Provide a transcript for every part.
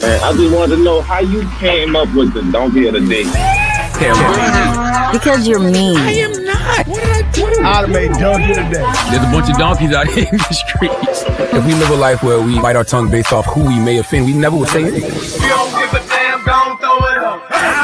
And I just wanted to know how you came up with the donkey of the day. Because you're mean. I am not. What did I do? I'd have made donkey of the day. There's a bunch of donkeys out here in the streets. If we live a life where we bite our tongue based off who we may offend, we never would say anything. You don't give a damn, don't throw it up.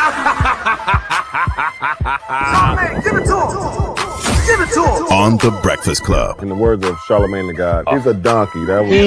Give it to him. Give it to him. On The Breakfast Club. In the words of Charlamagne the God, he's a donkey. That was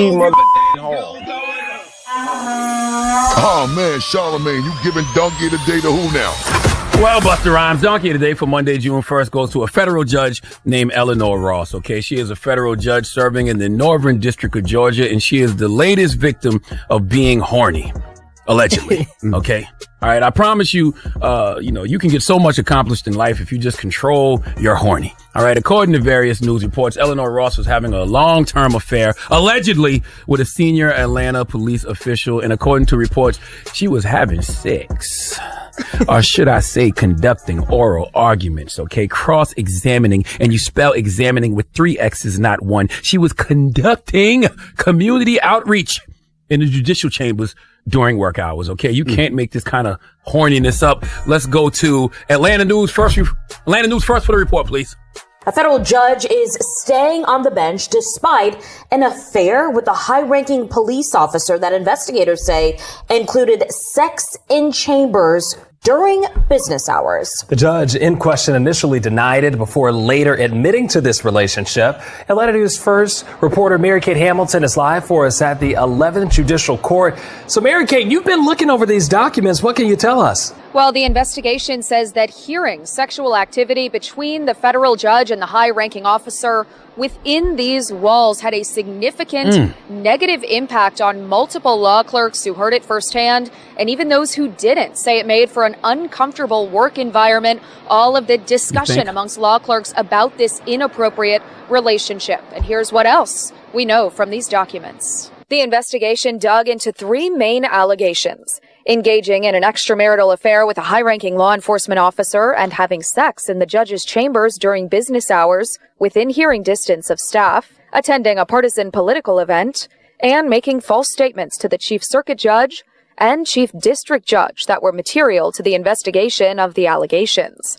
Oh man, Charlamagne, you giving donkey the day to who now? Well, Busta Rhymes, donkey of the day for Monday, June 1st goes to a federal judge named Eleanor Ross, okay? She is a federal judge serving in the Northern District of Georgia, and she is the latest victim of being horny. Allegedly. Okay. All right. I promise you, you can get so much accomplished in life if you just control your horny. All right. According to various news reports, Eleanor Ross was having a long-term affair, allegedly, with a senior Atlanta police official. And according to reports, she was having sex. Or should I say conducting oral arguments, okay? Cross-examining, and you spell examining with 3 X's, not 1. She was conducting community outreach in the judicial chambers during work hours, okay? You can't make this kind of horniness up. Let's go to Atlanta News first. Atlanta News first for the report, please. A federal judge is staying on the bench despite an affair with a high-ranking police officer that investigators say included sex in chambers during business hours. The judge in question initially denied it before later admitting to this relationship. Atlanta News First reporter Mary Kate Hamilton is live for us at the 11th Judicial Court. So Mary Kate, you've been looking over these documents. What can you tell us? Well, the investigation says that hearing sexual activity between the federal judge and the high-ranking officer within these walls had a significant negative impact on multiple law clerks who heard it firsthand, and even those who didn't say it made for an uncomfortable work environment. All of the discussion amongst law clerks about this inappropriate relationship. And here's what else we know from these documents. The investigation dug into 3 main allegations: engaging in an extramarital affair with a high-ranking law enforcement officer and having sex in the judge's chambers during business hours within hearing distance of staff, attending a partisan political event, and making false statements to the chief circuit judge and chief district judge that were material to the investigation of the allegations.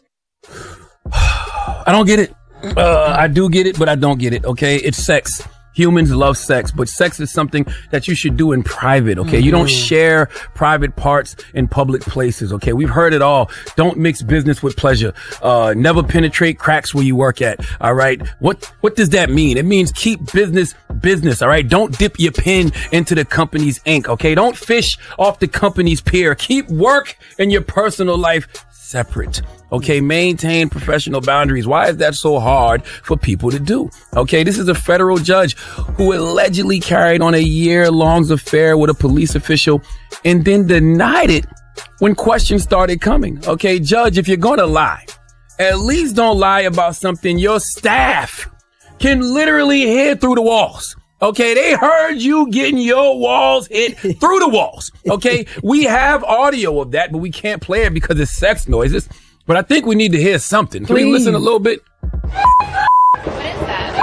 I don't get it. I do get it, but I don't get it, okay? It's sex. Humans love sex, but sex is something that you should do in private, okay? You don't share private parts in public places, okay? We've heard it all. Don't mix business with pleasure. Never penetrate cracks where you work at, all right? What does that mean? It means keep business, all right? Don't dip your pen into the company's ink, okay? Don't fish off the company's pier. Keep work and your personal life separate. Okay, maintain professional boundaries. Why is that so hard for people to do? Okay, this is a federal judge who allegedly carried on a year-long affair with a police official and then denied it when questions started coming. Okay, judge, if you're gonna lie, at least don't lie about something your staff can literally hear through the walls. Okay, they heard you getting your walls hit through the walls. Okay, we have audio of that, but we can't play it because it's sex noises. But I think we need to hear something. Can we listen a little bit? What is that?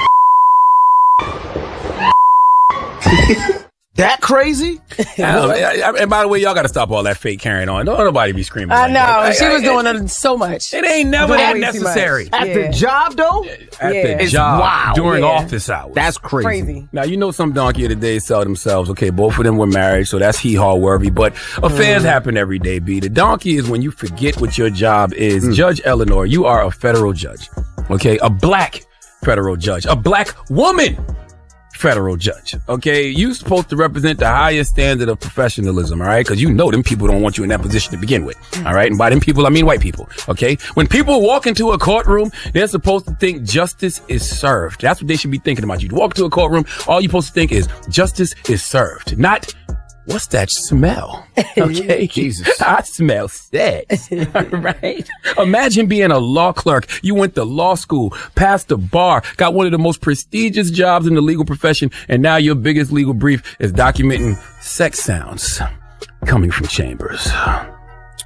That crazy? And by the way, y'all got to stop all that fake carrying on. Don't nobody be screaming. I know. Like she was doing so much. It ain't never that necessary. At the job, though? At the job. During office hours. That's crazy. Now, you know some donkey of the day sell themselves. Okay, both of them were married, so that's hee-haw worthy. But affairs happen every day, B. The donkey is when you forget what your job is. Judge Eleanor, you are a federal judge. Okay, a black federal judge. A black woman federal judge. Okay, you supposed to represent the highest standard of professionalism, all right? Because you know them people don't want you in that position to begin with, all right? And by them people, I mean white people, okay? When people walk into a courtroom, they're supposed to think justice is served. That's what they should be thinking about. You walk into a courtroom, all you're supposed to think is justice is served, not what's that smell? Okay. Jesus. I smell sex. Right? Imagine being a law clerk. You went to law school, passed the bar, got one of the most prestigious jobs in the legal profession, and now your biggest legal brief is documenting sex sounds coming from chambers.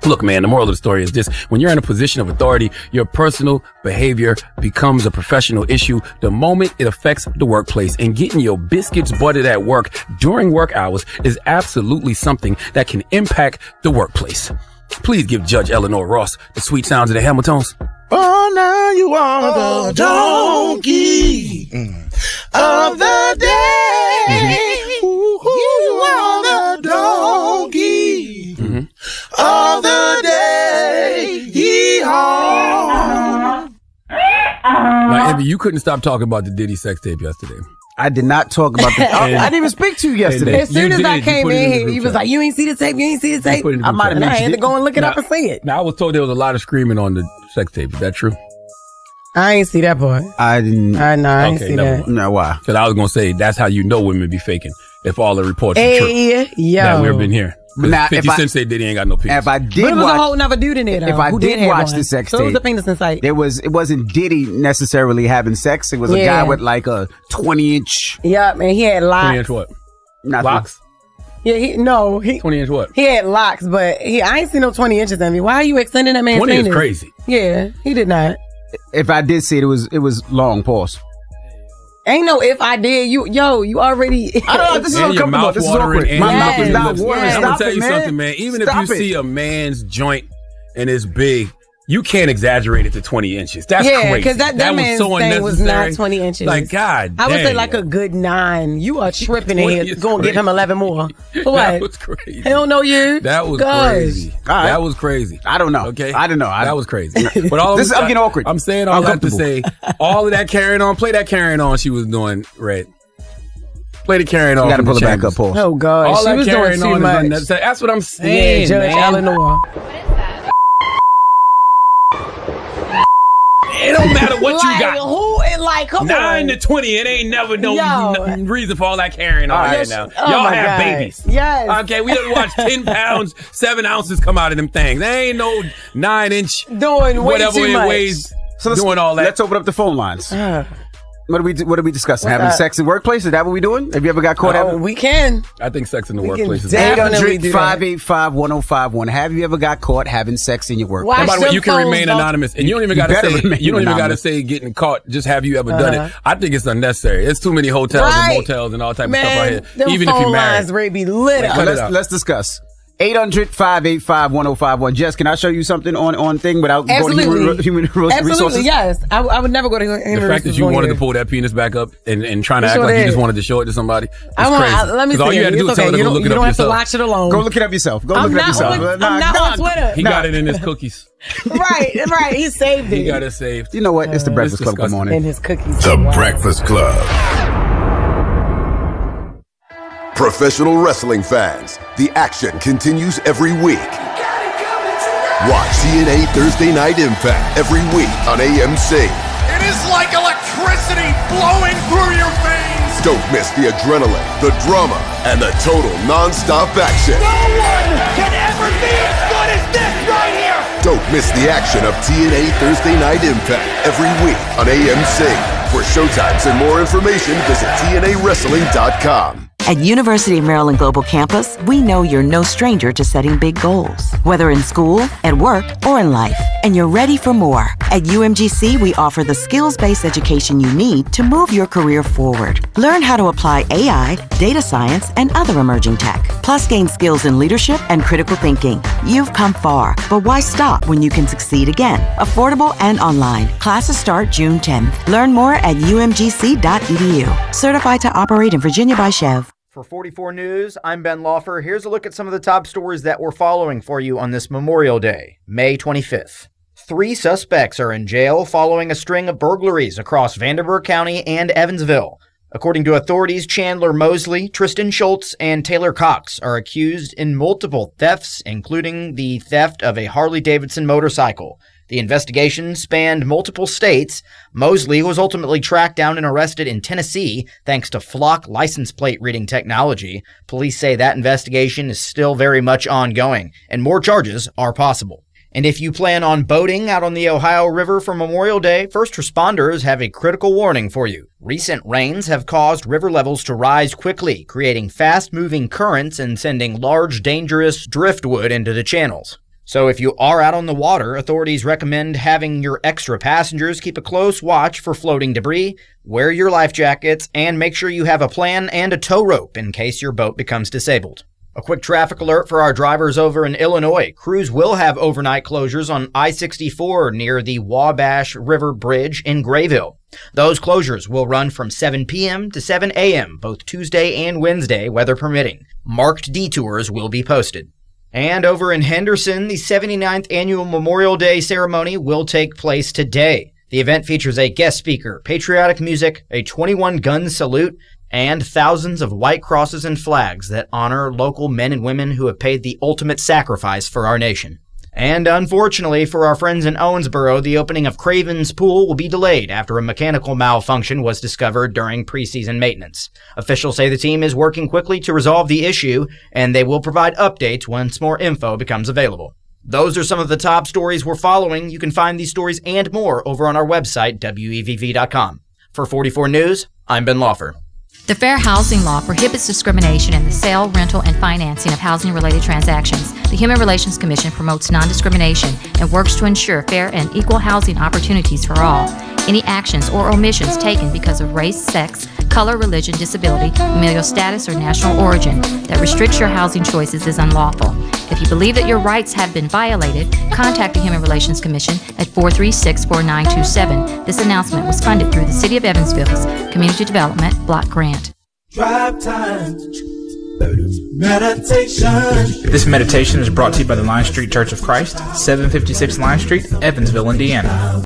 Look, man, the moral of the story is this. When you're in a position of authority, your personal behavior becomes a professional issue the moment it affects the workplace. And getting your biscuits buttered at work during work hours is absolutely something that can impact the workplace. Please give Judge Eleanor Ross the sweet sounds of the Hamiltons. Oh, now you are the donkey of the day. Ooh, you are the donkey of the day. Yee-haw. Now, Envy, you couldn't stop talking about the Diddy sex tape yesterday. I did not talk about that. I didn't even speak to you yesterday. As soon as I came in here, he was like, you ain't see the tape, you ain't see the tape. I might have And I mentioned had to it. go and look it up and see it. Now, I was told there was a lot of screaming on the sex tape. Is that true? I ain't see that part. I didn't. I ain't see that. No, why? Because I was going to say, that's how you know women be faking. If all the reports are true. Hey, yo. That we've been here. But now, 50 Cent said Diddy ain't got no penis. If I did But it was watch, a whole nother dude in there, though. if I who did have watch one. the sex so tape, it was the penis inside. it wasn't Diddy necessarily having sex. It was a guy with like a 20-inch. Yeah, man, he had locks. 20 inch what? Nothing. Locks? Yeah, he 20 inch what? He had locks, but I ain't seen no 20 inches in me. Why are you extending that man's 20 penis? is crazy. Yeah, he did not. If I did see it, it was long. Pause. Ain't no if I did. You already. I don't know. This is And your uncomfortable. mouth This is watering. awkward. And My your mouth is lips. not watering. I'm going Stop to tell it, you man. something, man. Even Stop if you it. see a man's joint and it's big, you can't exaggerate it to 20 inches. That's yeah, crazy. because that was man's so thing was not unnecessary. 20 inches. Like, God I would say dang. like a good 9. You are tripping in 20 here. is Go and give him crazy. 11 more. For That what? was crazy. He don't know you. That was Gosh. crazy. All right. That was crazy. I don't know. Okay, I don't know. That was crazy. But all I'm getting awkward. I'm saying all that to say, Uncomfortable. all of that carrying on. Play that carrying on. She was doing Red. Play the carrying on. You got to from pull it the back Chambers. up, Paul. Oh, God. All She that was doing carrying too on is much. unnecessary. That's what I'm Yeah, saying, Judge man. Eleanor. It don't matter what you got. Who and like, come 9 on. to 20, it ain't never no Yo. reason for all that carrying on right now. Oh Y'all my have God. babies. Yes. Okay, we done watched 10 pounds, 7 ounces come out of them things. There ain't no 9-inch, Doing way whatever too it much. weighs, So let's, doing all that. Let's open up the phone lines. What are we discussing? What's Having that? sex in workplace? Is that what we doing? Have you ever got caught Oh, having? we can. I think sex in the We can workplace is definitely do that. 800-585-1051. Have you ever got caught having sex in your workplace? Watch And by the way, them you can phones, remain don't- anonymous, and you don't even got to better say remain you don't even got to anonymous. say getting caught. Just have you ever done it? I think it's unnecessary. There's too many hotels Right. and motels and all type Man, of stuff out them here. Even if phone you're married, lines ready to be lit Like, up. cut it out. Let's discuss. 800-585-1051. Jess, can I show you something on thing without Absolutely. going to human resources? Absolutely, yes. I would never go to human the fact that resources you on wanted here. to pull that penis back up and trying to You act sure like you did. just wanted to show it to somebody, it's Let me crazy. see 'Cause all you it. had to do It's was tell her okay. to go look You it don't up have to yourself. watch it alone. Go look it up yourself. Go I'm look it up not yourself. on- I'm not on Twitter. He got it in his cookies. right. He saved it. He got it saved. You know what? It's the Breakfast Club. Good in morning. his cookies. The Breakfast Club. Professional wrestling fans, the action continues every week. Watch TNA Thursday Night Impact every week on AMC. It is like electricity blowing through your veins. Don't miss the adrenaline, the drama, and the total non-stop action. No one can ever be as good as this right here. Don't miss the action of TNA Thursday Night Impact every week on AMC. For showtimes and more information, visit TNAWrestling.com. At University of Maryland Global Campus, we know you're no stranger to setting big goals, whether in school, at work, or in life, and you're ready for more. At UMGC, we offer the skills-based education you need to move your career forward. Learn how to apply AI, data science, and other emerging tech, plus gain skills in leadership and critical thinking. You've come far, but why stop when you can succeed again? Affordable and online. Classes start June 10th. Learn more at umgc.edu. Certified to operate in Virginia by Chev. For 44 News, I'm Ben Laufer. Here's a look at some of the top stories that we're following for you on this Memorial Day, May 25th. 3 suspects are in jail following a string of burglaries across Vanderburgh County and Evansville. According to authorities, Chandler Mosley, Tristan Schultz, and Taylor Cox are accused in multiple thefts, including the theft of a Harley-Davidson motorcycle. The investigation spanned multiple states. Mosley was ultimately tracked down and arrested in Tennessee thanks to Flock license plate reading technology. Police say that investigation is still very much ongoing, and more charges are possible. And if you plan on boating out on the Ohio River for Memorial Day, first responders have a critical warning for you. Recent rains have caused river levels to rise quickly, creating fast-moving currents and sending large, dangerous driftwood into the channels. So if you are out on the water, authorities recommend having your extra passengers keep a close watch for floating debris, wear your life jackets, and make sure you have a plan and a tow rope in case your boat becomes disabled. A quick traffic alert for our drivers over in Illinois. Crews will have overnight closures on I-64 near the Wabash River Bridge in Grayville. Those closures will run from 7 p.m. to 7 a.m. both Tuesday and Wednesday, weather permitting. Marked detours will be posted. And over in Henderson, the 79th annual Memorial Day ceremony will take place today. The event features a guest speaker, patriotic music, a 21-gun salute, and thousands of white crosses and flags that honor local men and women who have paid the ultimate sacrifice for our nation. And unfortunately for our friends in Owensboro, the opening of Craven's Pool will be delayed after a mechanical malfunction was discovered during preseason maintenance. Officials say the team is working quickly to resolve the issue, and they will provide updates once more info becomes available. Those are some of the top stories we're following. You can find these stories and more over on our website, WEVV.com. For 44 News, I'm Ben Laufer. The Fair Housing Law prohibits discrimination in the sale, rental, and financing of housing-related transactions. The Human Relations Commission promotes non-discrimination and works to ensure fair and equal housing opportunities for all. Any actions or omissions taken because of race, sex, color, religion, disability, familial status, or national origin that restricts your housing choices is unlawful. If you believe that your rights have been violated, contact the Human Relations Commission at 436-4927. This announcement was funded through the City of Evansville's Community Development Block Grant. Drive time. Meditation. This meditation is brought to you by the Line Street Church of Christ, 756 Line Street, Evansville, Indiana.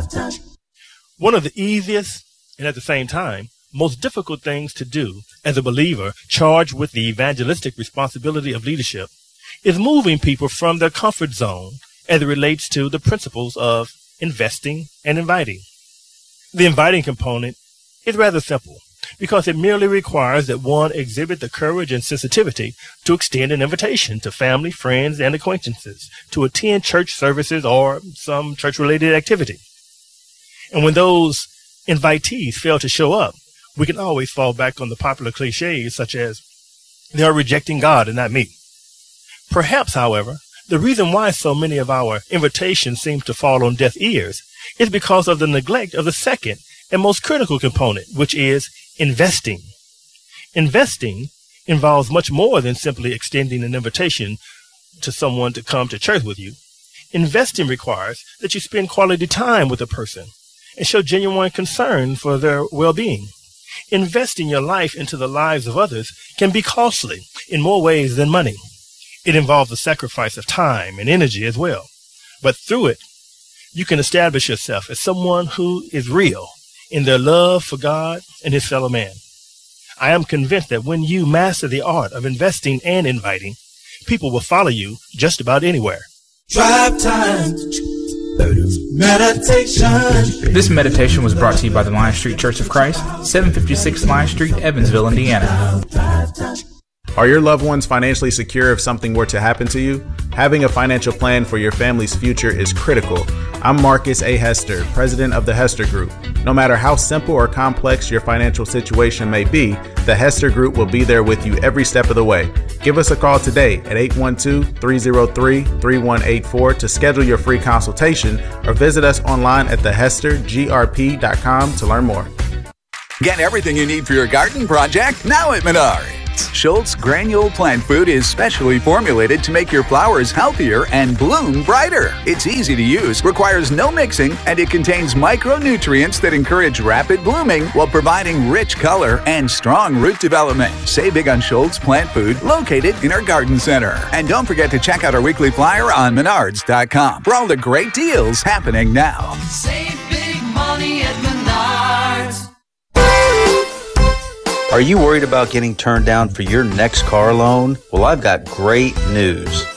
One of the easiest and at the same time most difficult things to do as a believer charged with the evangelistic responsibility of leadership is moving people from their comfort zone as it relates to the principles of investing and inviting. The inviting component is rather simple because it merely requires that one exhibit the courage and sensitivity to extend an invitation to family, friends, and acquaintances to attend church services or some church-related activity. And when those invitees fail to show up, we can always fall back on the popular cliches such as, they are rejecting God and not me. Perhaps, however, the reason why so many of our invitations seem to fall on deaf ears is because of the neglect of the second and most critical component, which is investing. Investing involves much more than simply extending an invitation to someone to come to church with you. Investing requires that you spend quality time with a person and show genuine concern for their well-being. Investing your life into the lives of others can be costly in more ways than money. It involves the sacrifice of time and energy as well. But through it, you can establish yourself as someone who is real in their love for God and his fellow man. I am convinced that when you master the art of investing and inviting, people will follow you just about anywhere. Drive time. Meditation. This meditation was brought to you by the Line Street Church of Christ, 756 Line Street, Evansville, Indiana. Are your loved ones financially secure if something were to happen to you? Having a financial plan for your family's future is critical. I'm Marcus A. Hester, president of the Hester Group. No matter how simple or complex your financial situation may be, the Hester Group will be there with you every step of the way. Give us a call today at 812-303-3184 to schedule your free consultation or visit us online at thehestergrp.com to learn more. Get everything you need for your garden project now at Menards. Schultz Granule Plant Food is specially formulated to make your flowers healthier and bloom brighter. It's easy to use, requires no mixing, and it contains micronutrients that encourage rapid blooming while providing rich color and strong root development. Save big on Schultz Plant Food, located in our garden center. And don't forget to check out our weekly flyer on Menards.com for all the great deals happening now. Save big money at Menards. Are you worried about getting turned down for your next car loan? Well, I've got great news.